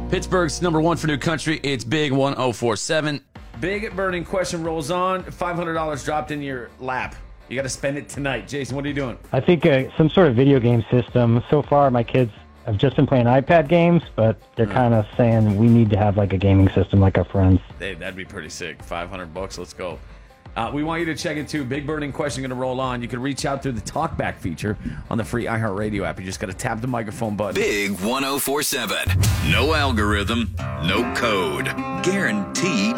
Pittsburgh's number one for new country. It's Big 1047. Big burning question rolls on. $500 dropped in your lap. You got to spend it tonight. Jason, what are you doing? I think some sort of video game system. So far, my kids have just been playing iPad games, but they're kind of saying we need to have like a gaming system like our friends. Hey, that'd be pretty sick. $500. Let's go. We want you to check it too. Big burning question going to roll on. You can reach out through the talkback feature on the free iHeartRadio app. You just got to tap the microphone button. Big 1047. No algorithm, no code. Guaranteed